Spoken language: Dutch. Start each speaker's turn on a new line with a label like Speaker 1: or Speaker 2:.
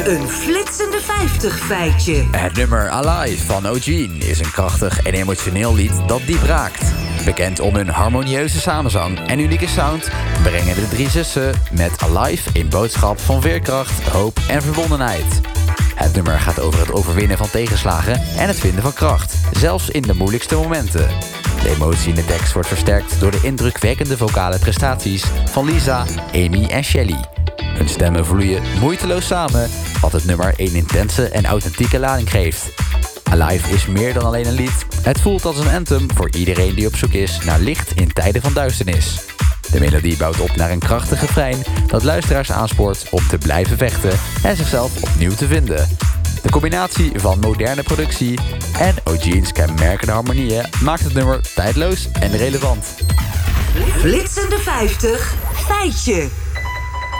Speaker 1: Een flitsende 50 feitje.
Speaker 2: Het nummer Alive van Eugene is een krachtig en emotioneel lied dat diep raakt. Bekend om hun harmonieuze samenzang en unieke sound brengen de drie zussen met Alive een boodschap van veerkracht, hoop en verbondenheid. Het nummer gaat over het overwinnen van tegenslagen en het vinden van kracht, zelfs in de moeilijkste momenten. De emotie in de tekst wordt versterkt door de indrukwekkende vocale prestaties van Lisa, Amy en Shelly. Hun stemmen vloeien moeiteloos samen, wat het nummer een intense en authentieke lading geeft. Alive is meer dan alleen een lied. Het voelt als een anthem voor iedereen die op zoek is naar licht in tijden van duisternis. De melodie bouwt op naar een krachtig refrein dat luisteraars aanspoort om te blijven vechten en zichzelf opnieuw te vinden. De combinatie van moderne productie en Eugene's kenmerkende harmonieën maakt het nummer tijdloos en relevant.
Speaker 1: Flitsende 50 feitje.